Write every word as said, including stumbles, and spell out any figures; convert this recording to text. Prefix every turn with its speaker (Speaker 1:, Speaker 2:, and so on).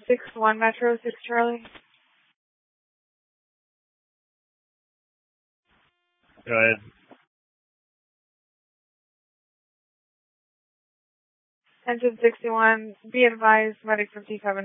Speaker 1: six one Metro, six Charlie.
Speaker 2: Go ahead.
Speaker 1: Engine sixty-one, be advised, medic fifty-seven.